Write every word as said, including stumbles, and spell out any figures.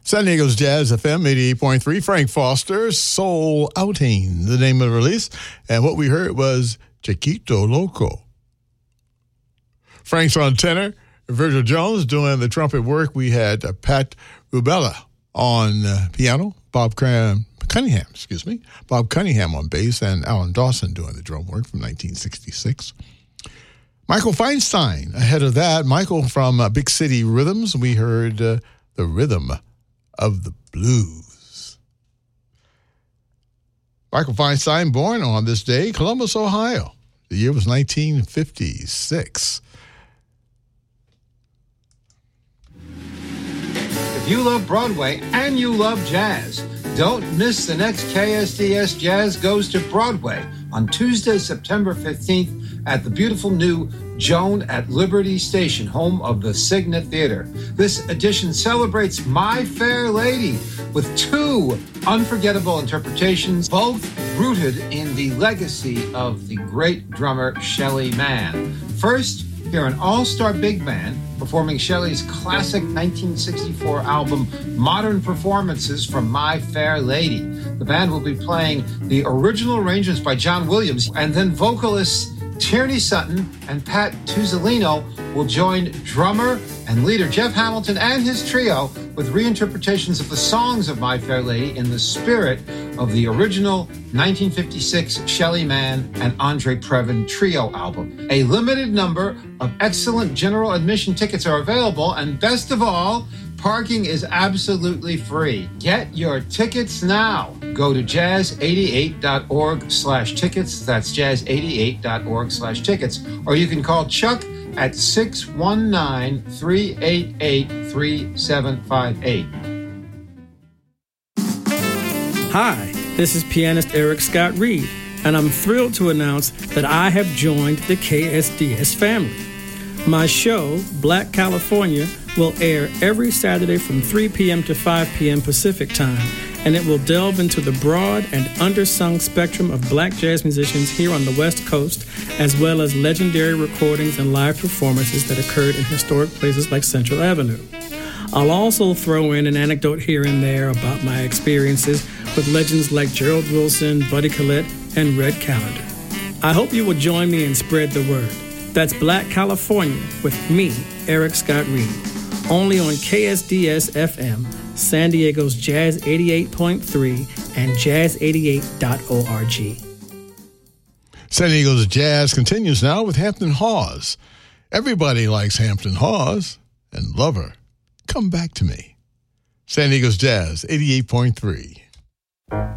San Diego's Jazz F M eighty-eight point three, Frank Foster, Soul Outing, the name of the release. And what we heard was Chiquito Loco. Frank's on tenor, Virgil Jones doing the trumpet work. We had uh, Pat Rubella on uh, piano, Bob Cram, Cunningham, excuse me, Bob Cunningham on bass, and Alan Dawson doing the drum work from nineteen sixty-six. Michael Feinstein, ahead of that, Michael from uh, Big City Rhythms. We heard uh, The Rhythm of the Blues. Michael Feinstein, born on this day, Columbus, Ohio. The year was nineteen fifty-six. If you love Broadway and you love jazz, don't miss the next K S D S Jazz Goes to Broadway on Tuesday, September fifteenth at the beautiful new Joan at Liberty Station, home of the Cigna Theater. This edition celebrates My Fair Lady with two unforgettable interpretations, both rooted in the legacy of the great drummer Shelly Manne. First, hear an all-star big band performing Shelly's classic nineteen sixty-four album, Modern Performances from My Fair Lady. The band will be playing the original arrangements by John Williams, and then vocalists Tierney Sutton and Pat Tuzzolino will join drummer and leader Jeff Hamilton and his trio with reinterpretations of the songs of My Fair Lady in the spirit of the original nineteen fifty-six Shelly Manne and Andre Previn trio album. A limited number of excellent general admission tickets are available, and best of all, parking is absolutely free. Get your tickets now. Go to jazz eighty-eight dot org slash tickets. That's jazz eighty-eight dot org slash tickets. Or you can call Chuck at six one nine, three eight eight, three seven five eight. Hi, this is pianist Eric Scott Reed, and I'm thrilled to announce that I have joined the K S D S family. My show, Black California, will air every Saturday from three p.m. to five p.m. Pacific Time, and it will delve into the broad and undersung spectrum of black jazz musicians here on the West Coast, as well as legendary recordings and live performances that occurred in historic places like Central Avenue. I'll also throw in an anecdote here and there about my experiences with legends like Gerald Wilson, Buddy Collette, and Red Callender. I hope you will join me and spread the word. That's Black California with me, Eric Scott Reed, only on K S D S F M, San Diego's Jazz eighty-eight point three and jazz eighty-eight dot org. San Diego's Jazz continues now with Hampton Hawes. Everybody likes Hampton Hawes, and Lover, Come Back to Me. San Diego's Jazz eighty-eight point three.